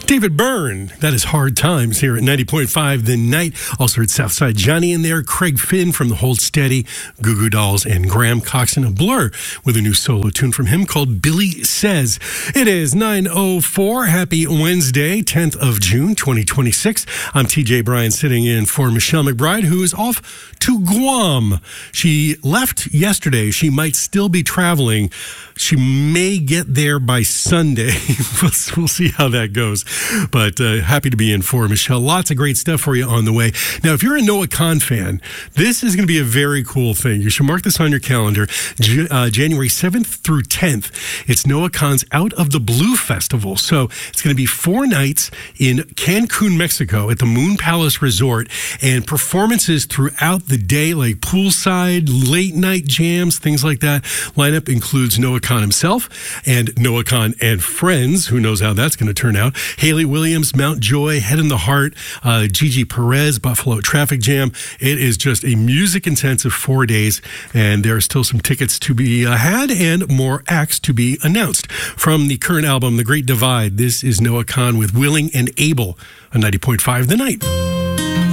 David Byrne, that is Hard Times here at 90.5 The Night. Also heard Southside Johnny in there, Craig Finn from the Hold Steady, Goo Goo Dolls, and Graham Coxon of Blur with a new solo tune from him called Billy Says. It is 9:04. Happy Wednesday, 10th of June, 2026. I'm TJ Bryan sitting in for Michelle McBride, who is off to Guam. She left yesterday. She might still be traveling. She may get there by Sunday. We'll see how that goes. But happy to be in for Michelle. Lots of great stuff for you on the way. Now, if you're a Noah Kahan fan, this is going to be a very cool thing. You should mark this on your calendar. January 7th through 10th. It's Noah Kahan's Out of the Blue Festival. So it's going to be 4 nights in Cancun, Mexico at the Moon Palace Resort, and performances throughout the day, like poolside, late night jams, things like that. Lineup includes Noah Kahan himself and Noah Kahan and Friends. Who knows how that's going to turn out? Haley Williams, Mount Joy, Head in the Heart, Gigi Perez, Buffalo Traffic Jam. It is just a music-intensive 4 days, and there are still some tickets to be had and more acts to be announced. From the current album, The Great Divide, this is Noah Kahan with Willing and Able on 90.5 The Night.